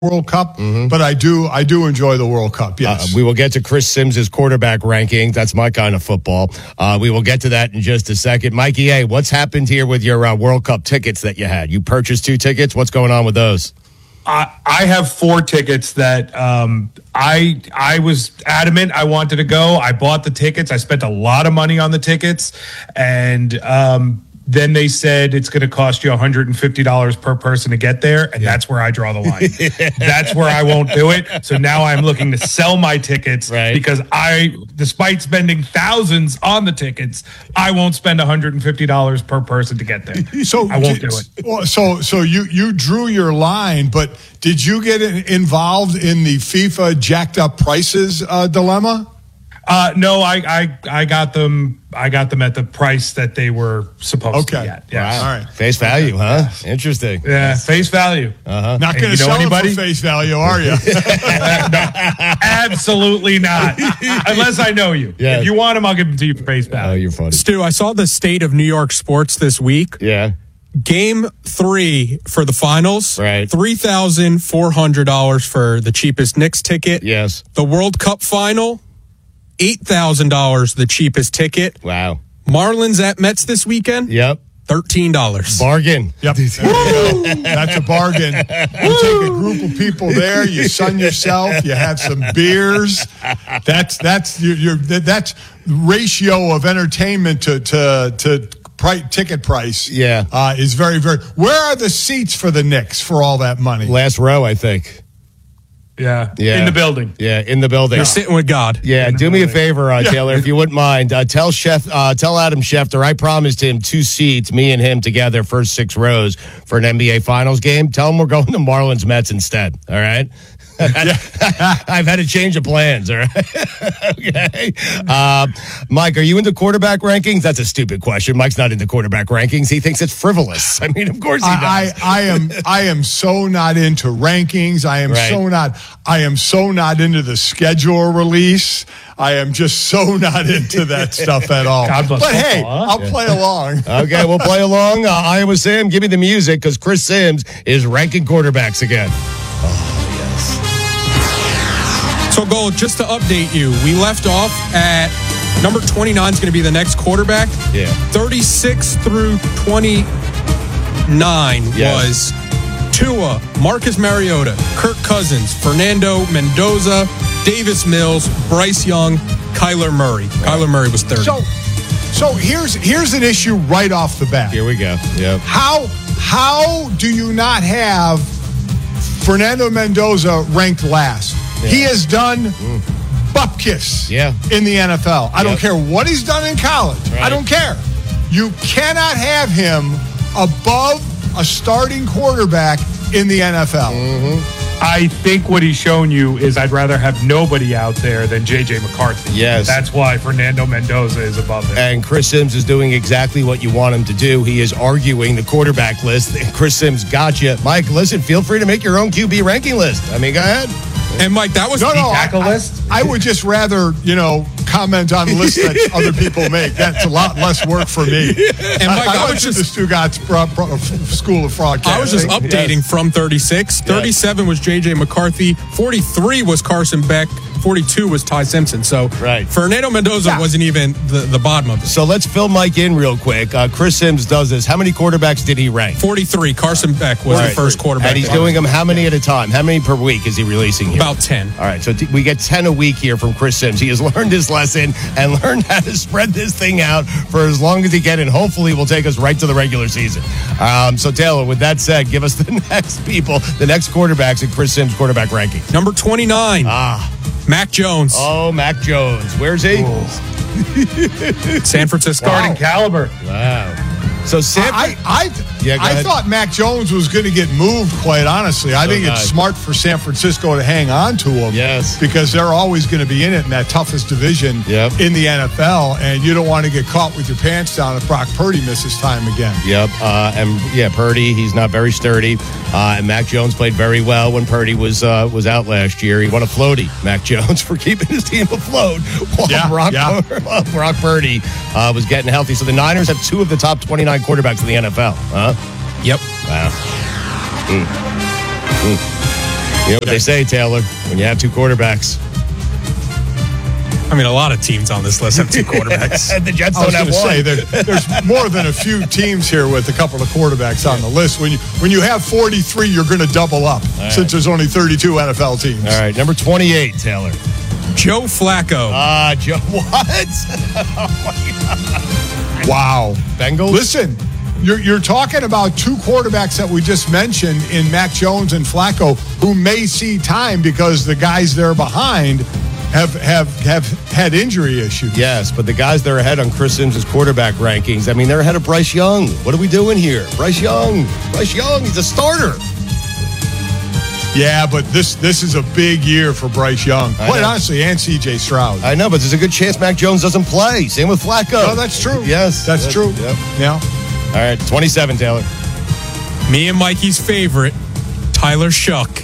World Cup, but I do enjoy the World Cup. Yes, we will get to Chris Sims' quarterback rankings. That's my kind of football. We will get to that in just a second. Mikey A., what's happened here with your World Cup tickets that you had? You purchased 2 tickets. What's going on with those? I have 4 tickets that I was adamant I wanted to go. I bought the tickets. I spent a lot of money on the tickets, and then they said it's going to cost you $150 per person to get there, and that's where I draw the line. That's where I won't do it. So now I'm looking to sell my tickets because despite spending thousands on the tickets, I won't spend $150 per person to get there. So I won't do it. So you drew your line, but did you get involved in the FIFA jacked up prices dilemma? No, I got them. I got them at the price that they were supposed to get. Yes. Wow. All right. Face value, huh? Yes. Interesting. Yeah, face value. Not going to sell anybody? It for face value, are you? No, absolutely not. Unless I know you. Yeah. If you want them, I'll give them to you for face value. Oh, you're funny. Stu, I saw the state of New York sports this week. Yeah. Game 3 for the finals. Right. $3,400 for the cheapest Knicks ticket. Yes. The World Cup final, $8,000 the cheapest ticket. Wow. Marlins at Mets this weekend? Yep. $13. Bargain. Yep. That's a bargain. You take a group of people there, you sun yourself, you have some beers. That's ratio of entertainment to ticket price. Yeah. Is very, very. Where are the seats for the Knicks for all that money? Last row, I think. Yeah, in the building. Yeah, in the building. You're sitting with God. Yeah, do me a favor, Taylor, if you wouldn't mind. Tell Adam Schefter I promised him 2 seats, me and him together, first 6 rows for an NBA Finals game. Tell him we're going to Marlins Mets instead. All right. I've had a change of plans, all right? Okay. Mike, are you into quarterback rankings? That's a stupid question. Mike's not into quarterback rankings. He thinks it's frivolous. I mean, of course he does. I am so not into rankings. I am so not into the schedule release. I am just so not into that stuff at all. But hey, I'll play along. Okay, we'll play along. Iowa Sam, give me the music because Chris Sims is ranking quarterbacks again. So, Gold, just to update you, we left off at number 29 is going to be the next quarterback. Yeah. 36 through 29 was Tua, Marcus Mariota, Kirk Cousins, Fernando Mendoza, Davis Mills, Bryce Young, Kyler Murray. Right. Kyler Murray was 30. So here's an issue right off the bat. Here we go. Yep. How do you not have Fernando Mendoza ranked last? Yeah. He has done bupkis in the NFL. I don't care what he's done in college. Right. I don't care. You cannot have him above a starting quarterback in the NFL. Mm-hmm. I think what he's shown you is I'd rather have nobody out there than J.J. McCarthy. Yes. That's why Fernando Mendoza is above him. And Chris Sims is doing exactly what you want him to do. He is arguing the quarterback list. Chris Sims got you. Mike, listen, feel free to make your own QB ranking list. I mean, go ahead. And Mike, that was the tackle list. I would just rather, comment on lists that other people make. That's a lot less work for me. And Mike, I went to the Stugatz School of Broadcasting. I was just updating from 36. 37 was J.J. McCarthy. 43 was Carson Beck. 42 was Ty Simpson. So Fernando Mendoza wasn't even the bottom of it. So let's fill Mike in real quick. Chris Sims does this. How many quarterbacks did he rank? 43. Carson Beck was the first quarterback. And he's doing them how many at a time? How many per week is he releasing here? About 10. All right, so we get 10 a week here from Chris Sims. He has learned his lesson and learned how to spread this thing out for as long as he can, and hopefully will take us right to the regular season. So Taylor, with that said, give us the next quarterbacks in Chris Sims' quarterback ranking. Number 29. Mac Jones. Oh, Mac Jones. Where's he? San Francisco. Starting caliber. Wow. So I thought Mac Jones was going to get moved, quite honestly. I think it's smart for San Francisco to hang on to him. Yes. Because they're always going to be in it in that toughest division in the NFL, and you don't want to get caught with your pants down if Brock Purdy misses time again. Yep. Purdy, he's not very sturdy. And Mac Jones played very well when Purdy was out last year. He won a floaty, Mac Jones, for keeping his team afloat while Brock Purdy was getting healthy. So the Niners have 2 of the top 29 quarterbacks in the NFL. Huh? Yep. Wow. You know what they say, Taylor, when you have two quarterbacks. I mean, a lot of teams on this list have two quarterbacks. The Jets don't have one. Say, there's more than a few teams here with a couple of quarterbacks on the list. When you have 43, you're going to double up since there's only 32 NFL teams. All right, number 28, Taylor. Joe Flacco. Joe, what? Oh, my God. Wow. Bengals? Listen, you're talking about two quarterbacks that we just mentioned in Mac Jones and Flacco who may see time because the guys they're behind have had injury issues. Yes, but the guys that are ahead on Chris Sims' quarterback rankings, I mean, they're ahead of Bryce Young. What are we doing here? Bryce Young, he's a starter. Yeah, but this is a big year for Bryce Young. Quite honestly, and C.J. Stroud. I know, but there's a good chance Mac Jones doesn't play. Same with Flacco. No, that's true. Yes. That's true. Yep. Yeah. All right, 27, Taylor. Me and Mikey's favorite, Tyler Shuck.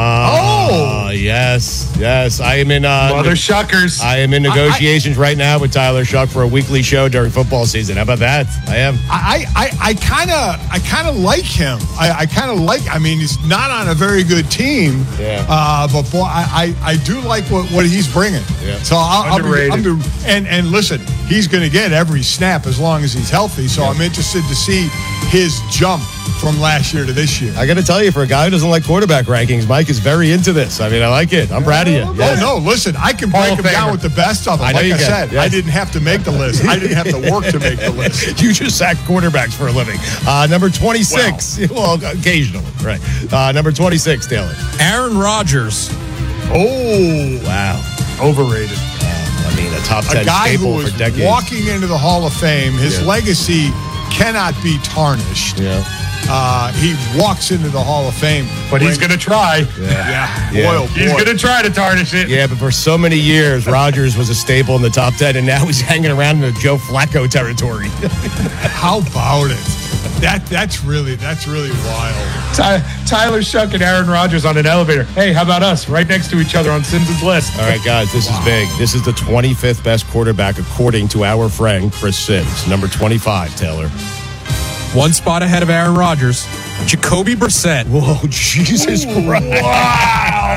Yes. I am in Mother Shuckers. I am in negotiations right now with Tyler Shuck for a weekly show during football season. How about that? I am. I kind of like him. I mean, he's not on a very good team. Yeah. But boy, I do like what he's bringing. Yeah. So I'll be and listen, he's going to get every snap as long as he's healthy. So I'm interested to see his jump from last year to this year. I got to tell you, for a guy who doesn't like quarterback rankings, Mike is very into this. I mean, I like it. I'm proud of you. Yes. Oh, no, listen, I can break him down with the best of them. Like I said, yes. I didn't have to make the list. I didn't have to work to make the list. You just sack quarterbacks for a living. Number 26. Well, occasionally, right. Number 26, Taylor. Aaron Rodgers. Oh. Wow. Overrated. I mean, a top 10 a guy staple who was for decades. Walking into the Hall of Fame, his legacy cannot be tarnished. Yeah. He walks into the Hall of Fame. But he's going to try. Yeah. Yeah. Boy. He's going to try to tarnish it. Yeah, but for so many years, Rodgers was a staple in the top 10, and now he's hanging around in the Joe Flacco territory. How about it? That's really wild. Tyler Shuck and Aaron Rodgers on an elevator. Hey, how about us? Right next to each other on Sims' list. All right, guys, this is big. This is the 25th best quarterback, according to our friend Chris Sims. Number 25, Taylor. One spot ahead of Aaron Rodgers, Jacoby Brissett. Whoa, Jesus Christ. Wow.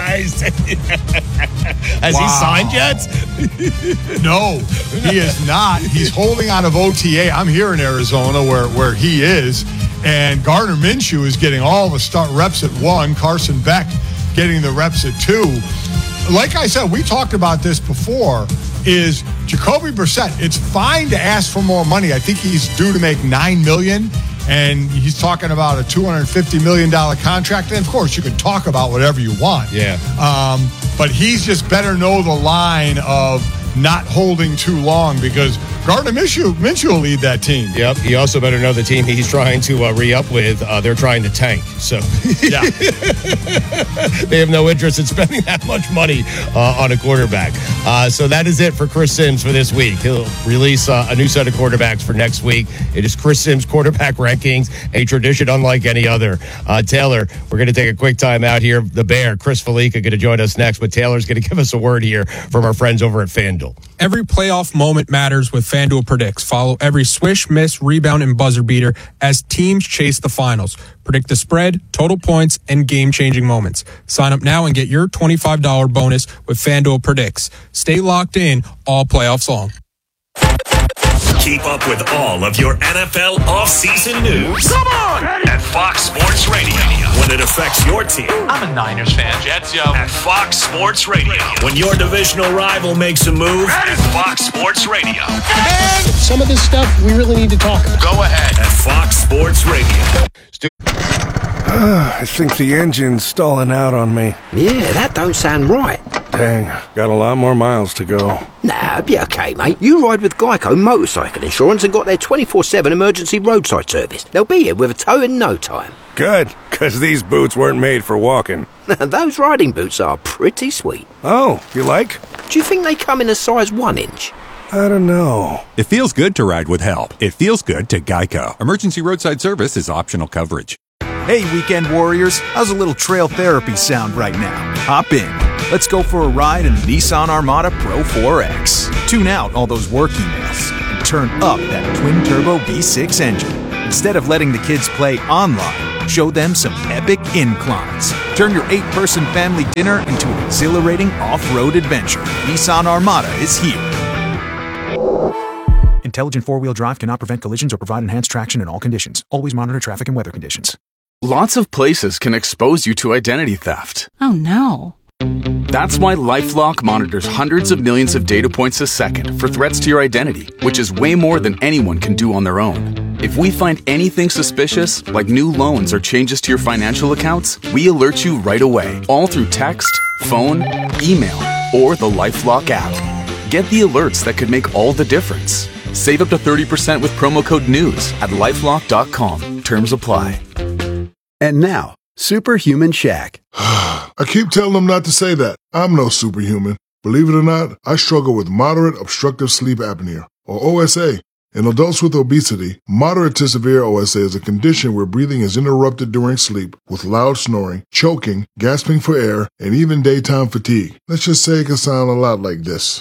Has he signed yet? No, he is not. He's holding out of OTA. I'm here in Arizona where he is. And Gardner Minshew is getting all the start reps at 1. Carson Beck getting the reps at 2. Like I said, we talked about this before, is Jacoby Brissett. It's fine to ask for more money. I think he's due to make $9 million. And he's talking about a $250 million contract. And, of course, you can talk about whatever you want. Yeah. But he's just better know the line of not holding too long because Gardner Minshew will lead that team. Yep. He also better know the team he's trying to re-up with. They're trying to tank. So yeah. They have no interest in spending that much money on a quarterback. So that is it for Chris Sims for this week. He'll release a new set of quarterbacks for next week. It is Chris Sims quarterback rankings, a tradition unlike any other. Taylor, we're going to take a quick time out here. The Bear, Chris Felica, going to join us next, but Taylor's going to give us a word here from our friends over at FanDuel. Every playoff moment matters with FanDuel Predicts. Follow every swish, miss, rebound, and buzzer beater as teams chase the finals. Predict the spread, total points, and game-changing moments. Sign up now and get your $25 bonus with FanDuel Predicts. Stay locked in all playoffs long. Keep up with all of your NFL offseason news. Come on! At Fox Sports Radio. When it affects your team. I'm a Niners fan. Jets, yo. At Fox Sports Radio. When your divisional rival makes a move. At Fox Sports Radio. And some of this stuff we really need to talk about. Go ahead. At Fox Sports Radio. I think the engine's stalling out on me. Yeah, that don't sound right. Dang, got a lot more miles to go. Nah, be okay, mate. You ride with Geico Motorcycle Insurance and got their 24/7 emergency roadside service. They'll be here with a tow in no time. Good, because these boots weren't made for walking. Those riding boots are pretty sweet. Oh, you like? Do you think they come in a size 1 inch? I don't know. It feels good to ride with help. It feels good to Geico. Emergency roadside service is optional coverage. Hey, weekend warriors, how's a little trail therapy sound right now? Hop in. Let's go for a ride in the Nissan Armada Pro 4X. Tune out all those work emails and turn up that twin-turbo V6 engine. Instead of letting the kids play online, show them some epic inclines. Turn your 8-person family dinner into an exhilarating off-road adventure. Nissan Armada is here. Intelligent four-wheel drive cannot prevent collisions or provide enhanced traction in all conditions. Always monitor traffic and weather conditions. Lots of places can expose you to identity theft. Oh no. That's why LifeLock monitors hundreds of millions of data points a second for threats to your identity, which is way more than anyone can do on their own. If we find anything suspicious, like new loans or changes to your financial accounts, we alert you right away, all through text, phone, email, or the LifeLock app. Get the alerts that could make all the difference. Save up to 30% with promo code NEWS at LifeLock.com. Terms apply. And now, Superhuman Shaq. I keep telling them not to say that. I'm no superhuman. Believe it or not, I struggle with moderate obstructive sleep apnea, or OSA. In adults with obesity, moderate to severe OSA is a condition where breathing is interrupted during sleep with loud snoring, choking, gasping for air, and even daytime fatigue. Let's just say it can sound a lot like this.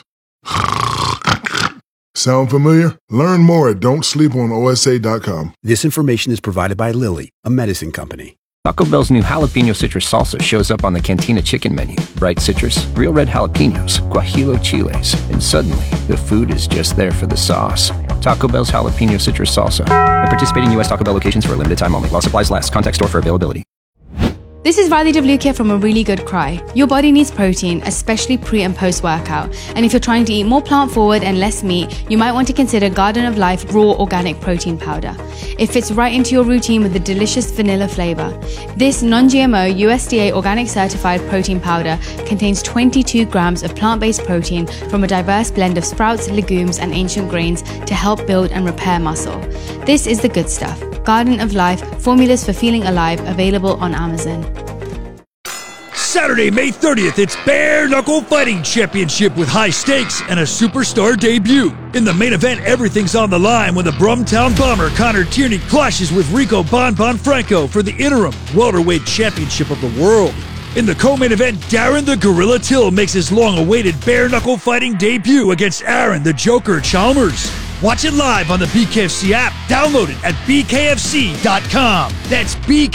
Sound familiar? Learn more at don'tsleeponosa.com. This information is provided by Lilly, a medicine company. Taco Bell's new jalapeno citrus salsa shows up on the Cantina chicken menu. Bright citrus, real red jalapenos, guajillo chiles, and suddenly the food is just there for the sauce. Taco Bell's jalapeno citrus salsa. At participating U.S. Taco Bell locations for a limited time only. While supplies last. Contact store for availability. This is Riley Devlukia from A Really Good Cry. Your body needs protein, especially pre and post workout. And if you're trying to eat more plant forward and less meat, you might want to consider Garden of Life Raw Organic Protein Powder. It fits right into your routine with a delicious vanilla flavor. This non-GMO USDA organic certified protein powder contains 22 grams of plant-based protein from a diverse blend of sprouts, legumes, and ancient grains to help build and repair muscle. This is the good stuff. Garden of Life, formulas for feeling alive, available on Amazon. Saturday, May 30th, it's Bare Knuckle Fighting Championship with high stakes and a superstar debut. In the main event, everything's on the line when the Brumtown Bomber Connor Tierney clashes with Rico Bon Franco for the interim welterweight championship of the world. In the co-main event, Darren the Gorilla Till makes his long-awaited Bare Knuckle Fighting debut against Aaron the Joker Chalmers. Watch it live on the BKFC app. Download it at bkfc.com. That's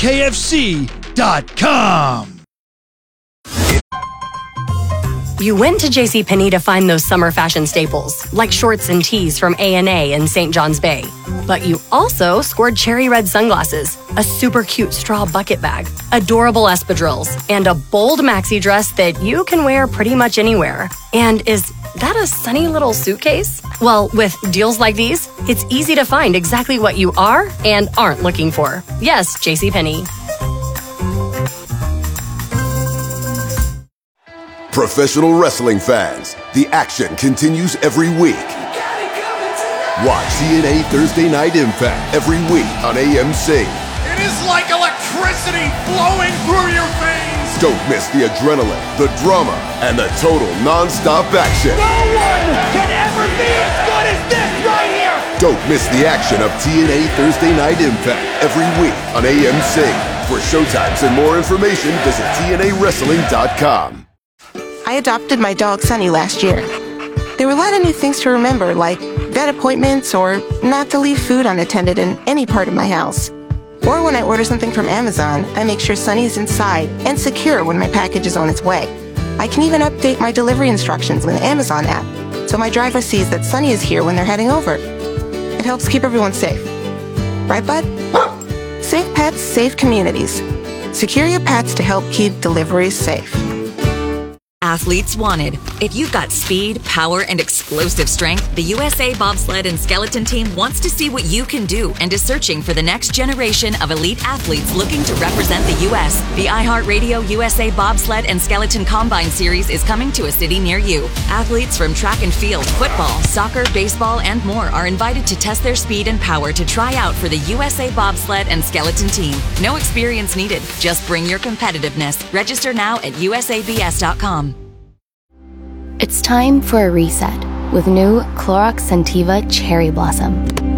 bkfc.com. You went to JCPenney to find those summer fashion staples, like shorts and tees from A&A in St. John's Bay. But you also scored cherry red sunglasses, a super cute straw bucket bag, adorable espadrilles, and a bold maxi dress that you can wear pretty much anywhere. And is that a sunny little suitcase? Well, with deals like these, it's easy to find exactly what you are and aren't looking for. Yes, JCPenney. Professional wrestling fans, the action continues every week. Watch TNA Thursday Night Impact every week on AMC. It is like electricity flowing through your veins. Don't miss the adrenaline, the drama, and the total non-stop action. No one can ever be as good as this right here. Don't miss the action of TNA Thursday Night Impact every week on AMC. For showtimes and more information, visit TNAWrestling.com. I adopted my dog Sunny last year. There were a lot of new things to remember, like vet appointments or not to leave food unattended in any part of my house. Or when I order something from Amazon, I make sure Sunny is inside and secure when my package is on its way. I can even update my delivery instructions with the Amazon app, so my driver sees that Sunny is here when they're heading over. It helps keep everyone safe. Right, bud? Safe pets, safe communities. Secure your pets to help keep deliveries safe. Athletes wanted. If you've got speed, power, and explosive strength, the USA Bobsled and Skeleton Team wants to see what you can do and is searching for the next generation of elite athletes looking to represent the U.S. The iHeartRadio USA Bobsled and Skeleton Combine Series is coming to a city near you. Athletes from track and field, football, soccer, baseball, and more are invited to test their speed and power to try out for the USA Bobsled and Skeleton Team. No experience needed. Just bring your competitiveness. Register now at usabs.com. It's time for a reset with new Clorox Scentiva Cherry Blossom.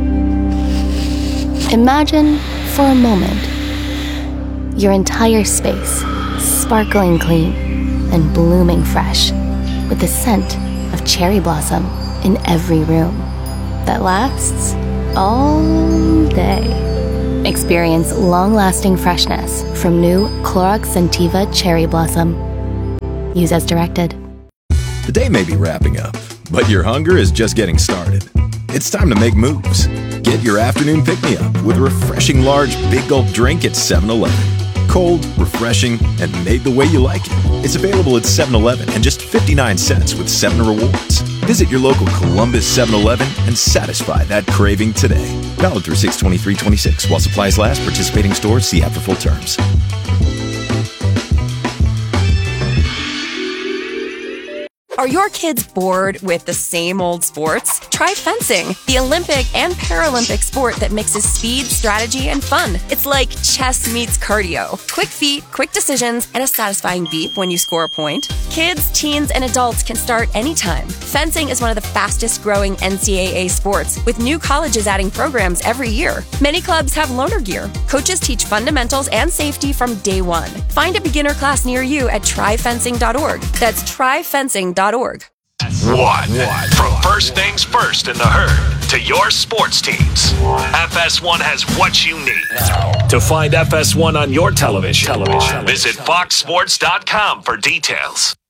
Imagine, for a moment, your entire space sparkling clean and blooming fresh with the scent of cherry blossom in every room that lasts all day. Experience long-lasting freshness from new Clorox Scentiva Cherry Blossom. Use as directed. The day may be wrapping up, but your hunger is just getting started. It's time to make moves. Get your afternoon pick-me-up with a refreshing large Big Gulp drink at 7-Eleven. Cold, refreshing, and made the way you like it. It's available at 7-Eleven and just 59 cents with 7 rewards. Visit your local Columbus 7-Eleven and satisfy that craving today. Valid through 6/23/26. While supplies last, participating stores see app for full terms. Are your kids bored with the same old sports? Try fencing, the Olympic and Paralympic sport that mixes speed, strategy, and fun. It's like chess meets cardio. Quick feet, quick decisions, and a satisfying beep when you score a point. Kids, teens, and adults can start anytime. Fencing is one of the fastest growing NCAA sports, with new colleges adding programs every year. Many clubs have loaner gear. Coaches teach fundamentals and safety from day one. Find a beginner class near you at tryfencing.org. That's tryfencing.org. One. From first things first in the herd to your sports teams, FS1 has what you need. To find FS1 on your television, visit foxsports.com for details.